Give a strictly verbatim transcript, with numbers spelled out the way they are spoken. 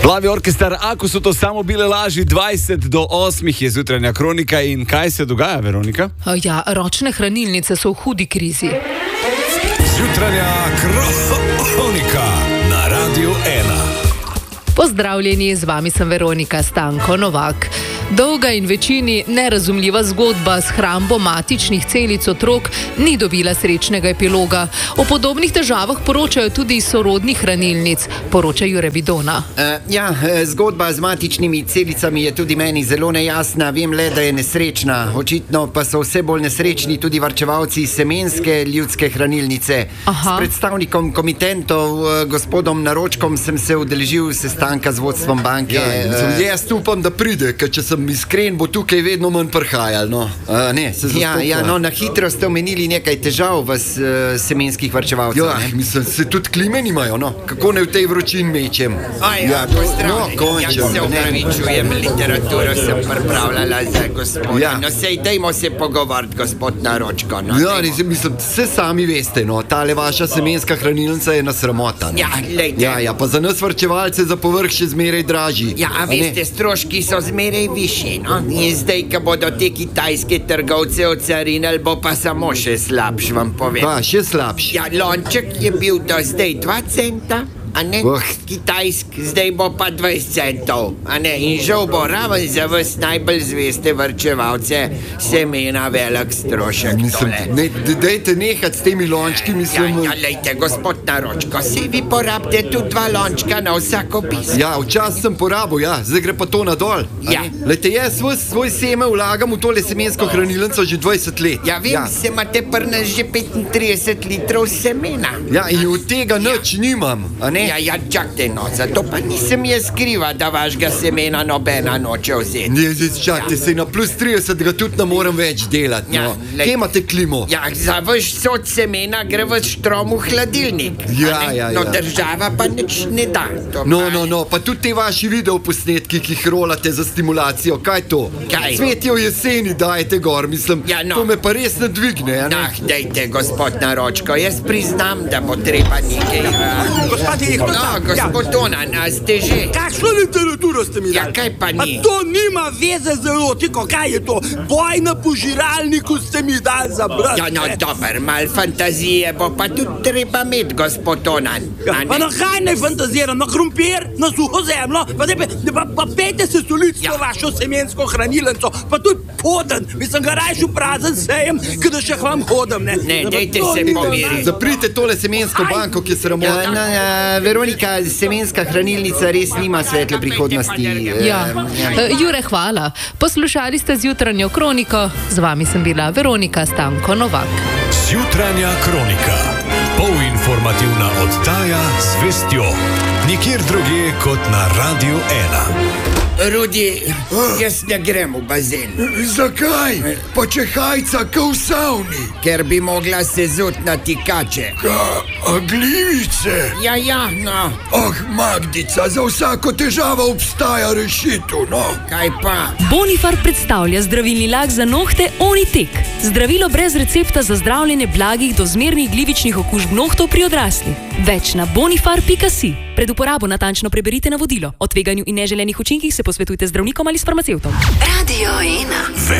Plavi orkestar, ako so to samo bile laži, dvajset do osmih je jutranja kronika in kaj se dogaja, Veronika? Ja, ročne hranilnice so v hudi krizi. Jutranja kronika na Radiu ena. Pozdravljeni, z vami sem Veronika Stanko Novak. Dolga in večini nerazumljiva zgodba s hrambo matičnih celic otrok ni dobila srečnega epiloga. O podobnih težavah poročajo tudi iz sorodnih hranilnic, poroča Jure Bidona. Uh, ja, zgodba z matičnimi celicami je tudi meni zelo nejasna. Vem le, da je nesrečna. Očitno pa so vse bolj nesrečni tudi varčevalci semenske ljudske hranilnice. Aha. S predstavnikom komitentov, gospodom Naročkom, sem se udeležil sestanka z vodstvom banke. Ja, uh, jaz upam, da pride, ker če sem iskren, bo tukaj vedno manj prhajal. No. Uh, ne, se ja, ja, no, na hitro ste omenili nekaj težav v uh, semenskih varčevalcev. Ja, mislim, se tudi klime nimajo, no. Kako ne v tej vročini mečem? Aj, ja, pozdravljeni. No, ja, se upravičujem, literaturo sem pripravljala za gospoda. Ja. No, sej, dajmo se pogovoriti, gospod Naročko. No, ja, ne, mislim, vse sami veste, no. Tale vaša semenska hranilnica je nasramota. No. Ja, lejte. Ja, ja, pa za nas varčevalce za povrh še zmeraj dražji. Ja, a veste, stroški so zmeraj višji. No? In zdaj, ko bodo te kitajske trgovce ocarinili, bo pa samo še slabš, vam povem. Pa, še slabš. Ja, lonček je bil do zdaj dva centa, a ne? Oh. Kitajsk, zdaj bo pa dvajset centov, a ne? In žal bo raven za vas najbolj zveste varčevalce semena velik strošek. Mislim, ne, dejte nehati s temi lončki, mislim... Ja, ja, lejte, gospod Naročko, si vi porabite tudi dva lončka na vsako piso. Ja, včasih sem porabil, ja, zdaj gre pa to nadol. Ja. Lejte, jaz svoj, svoj seme vlagam v tole semensko hranilnico že dvajset let. Ja, vem, ja. Se imate pri nas že petintrideset litrov semena. Ja, in od tega nič nimam, a ne? Ja, ja, čakajte, no, zato pa nisem jaz skriva, da vašega semena nobena noče vzeti. Ne, zdaj čakajte, ja. Se na plus trideset ga tudi ne morem več delati, ja, no. Kje imate klimo? Ja, za vaš sod semena gre v štrom v hladilnik. Ja, ja, ja. No, država pa nič ne da. No, no, no, pa tudi te vaši videoposnetki, ki jih rolate za stimulacijo, kaj to? Kaj? Cvetje v jeseni dajete gor, mislim, ja, no. To me pa res ne dvigne, a ne? Ah, dejte, gospod Naročko, jaz priznam, da bo treba nekaj... Gospod je No, gospod Donan, a ste že? Kakšno literaturo ste mi dali? Ja, kaj pa ni? A to nima veze z erotiko, kaj je to? Boj na požiralniku ste mi dali za brat. Ja, no, dober, mal fantazije bo pa tudi treba imeti, gospod Donan. Ja, pa na kaj ne fantaziram? Na krompir, na suho zemljo? Pa, pa, pa, pa pete se solic ja. Vašo semensko hranilnico, pa tudi poden. Mislim, ga rajšu prazen sejem, kada še k vam hodam, ne? Ne, dejte se pomiriti. Zaprite tole semensko banko, ki se ramota. Ja, no, ja, Veronika, semenska hranilnica res nima svetle prihodnosti. Ja. Ja. Jure, hvala. Poslušali ste zjutranjo kroniko, z vami sem bila Veronika Stanko Novak. Zjutranja kronika, polinformativna oddaja z vestjo, nikjer drugje kot na Radiu ena. Rudi, jaz ne grem v bazen. Zakaj? Pa če hajca ka v savni. Ker bi mogla se zut na tikače. Ka, a glivice? Ja, ja, no. Ah, Magdica, za vsako težavo obstaja rešitev, no. Kaj pa? Bonifar predstavlja zdravilni lak za nohte Onitek. Zdravilo brez recepta za zdravljenje blagih do zmernih glivičnih okužb nohtov pri odraslih. Več na bonifar pika si. Pred uporabo natančno preberite navodilo. O tveganju in neželenih učinkih se posvetujte z zdravnikom ali s farmacevtom. Radio ena.